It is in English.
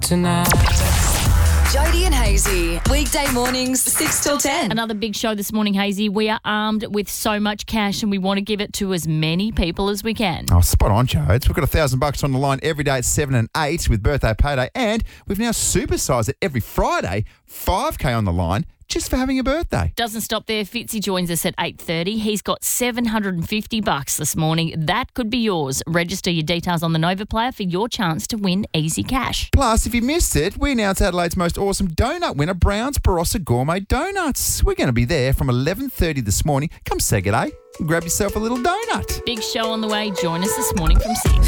tonight. Jody and Hazy, weekday mornings 6 till 10. Another big show this morning, Hazy. We are armed with so much cash and we want to give it to as many people as we can. Oh, spot on, Jodes. We've got $1,000 on the line every day at 7 and 8 with birthday payday, and we've now supersized it every Friday, $5K on the line just for having a birthday. Doesn't stop there. Fitzy joins us at 8:30. He's got $750 this morning. That could be yours. Register your details on the Nova Player for your chance to win easy cash. Plus, if you missed it, we announced Adelaide's most awesome donut winner, Brown's Barossa Gourmet Donuts. We're going to be there from 11:30 this morning. Come say good day and grab yourself a little donut. Big show on the way. Join us this morning from 6.